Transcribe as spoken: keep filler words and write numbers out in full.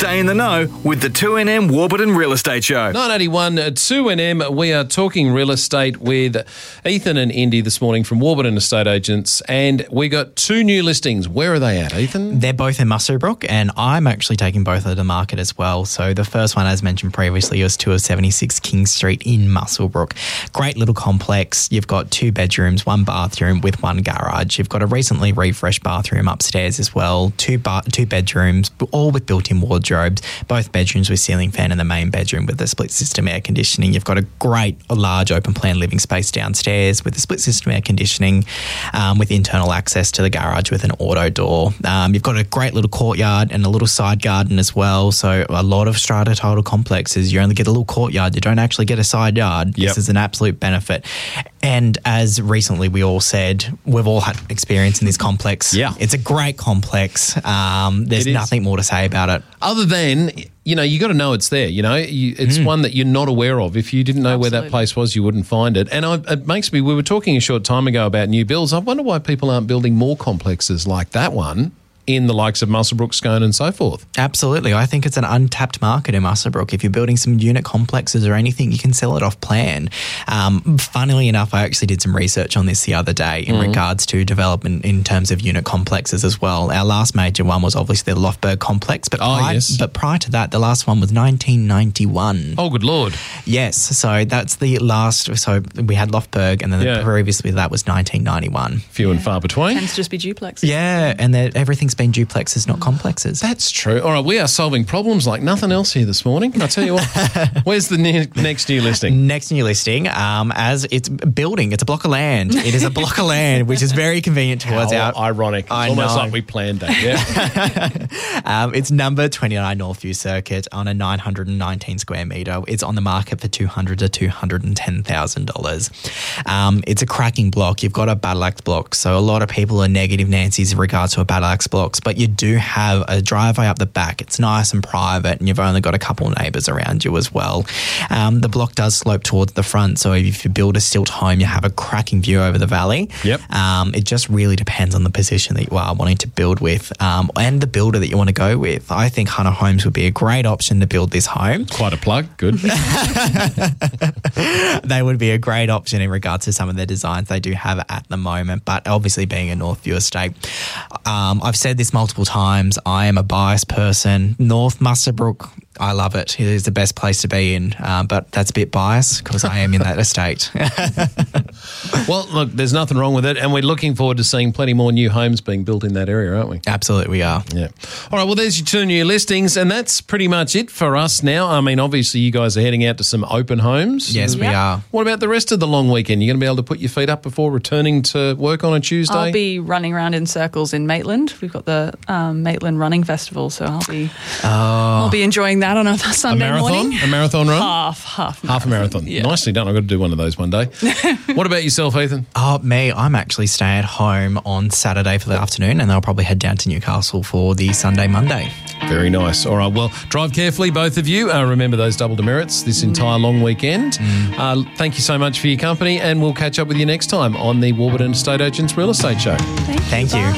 Stay in the know with the two N M Warburton Real Estate Show. nine eighty-one two N M. We are talking real estate with Ethan and Indy this morning from Warburton Estate Agents, and we got two new listings. Where are they at, Ethan? They're both in Muswellbrook, and I'm actually taking both of the market as well. So the first one, as mentioned previously, was two seventy-six King Street in Muswellbrook. Great little complex. You've got two bedrooms, one bathroom with one garage. You've got a recently refreshed bathroom upstairs as well. Two bar- two bedrooms, all with built-in wardrobes. Both bedrooms with ceiling fan in the main bedroom with the split system air conditioning. You've got a great, a large open plan living space downstairs with the split system air conditioning, um, with internal access to the garage with an auto door. Um, you've got a great little courtyard and a little side garden as well. So a lot of strata title complexes, you only get a little courtyard. You don't actually get a side yard. Yep. This is an absolute benefit. And as recently we all said, we've all had experience in this complex. Yeah. It's a great complex. Um, there's It is. nothing more to say about it. Other than, you know, you got to know it's there. You know, you, it's Mm. one that you're not aware of. If you didn't know where that Absolutely. place was, you wouldn't find it. And I, it makes me, we were talking a short time ago about new builds. I wonder why people aren't building more complexes like that one in the likes of Muswellbrook, Scone and so forth. Absolutely. I think it's an untapped market in Muswellbrook. If you're building some unit complexes or anything, you can sell it off plan. Um, funnily enough, I actually did some research on this the other day in Mm-hmm. regards to development in terms of unit complexes as well. Our last major one was obviously the Lofberg complex, but, Oh, prior, yes. but prior to that, the last one was nineteen ninety-one. Oh, good Lord. Yes, so that's the last. So we had Lofberg, and then Yeah. previously that was nineteen ninety-one. Few and far between. Tends to just be duplex. Yeah, and that everything's been duplexes, not complexes. That's true. All right, we are solving problems like nothing else here this morning. I'll tell you what. Where's the ne- next new listing? Next new listing, um, as it's building, it's a block of land. It is a block of land, which is very convenient towards How our. ironic. It's I almost know. like we planned that, yeah. Um, it's number twenty-nine Northview Circuit on a nine hundred nineteen square metre. It's on the market for two hundred thousand to two hundred ten thousand dollars. Um, it's a cracking block. You've got a battle axe block, so a lot of people are negative Nancy's in regards to a battle axe blocks, but you do have a driveway up the back. It's nice and private, and you've only got a couple of neighbours around you as well. Um, the block does slope towards the front, so if you build a stilt home, you have a cracking view over the valley. Yep. Um, it just really depends on the position that you are wanting to build with, um, and the builder that you want to go with. I think Hunter Homes would be a great option to build this home. Quite a plug. Good. They would be a great option in regards to some of the designs they do have at the moment, but obviously being a Northview estate, um, I've said this multiple times, I am a biased person. North Muswellbrook, I love it. It is the best place to be in, um, but that's a bit biased because I am in that estate. Well, look, there's nothing wrong with it, and we're looking forward to seeing plenty more new homes being built in that area, aren't we? Absolutely, we are. Yeah. All right, well, there's your two new listings, and that's pretty much it for us now. I mean, obviously, you guys are heading out to some open homes. Yes, we Yeah. are. What about the rest of the long weekend? You're going to be able to put your feet up before returning to work on a Tuesday? I'll be running around in circles in Maitland. We've got the um, Maitland Running Festival, so I'll be I'll be enjoying that on a a Sunday marathon? morning. A marathon run? Half, half, Half a marathon. Yeah. Nicely done. I've got to do one of those one day. What about yourself, Ethan? Oh, me, I'm actually staying at home on Saturday for the afternoon, and I'll probably head down to Newcastle for the Sunday, Monday. Very nice. All right. Well, drive carefully, both of you. Uh, remember those double demerits this entire long weekend. Uh, thank you so much for your company, and we'll catch up with you next time on the Warburton Estate Agents Real Estate Show. Thank you. Thank you. Bye.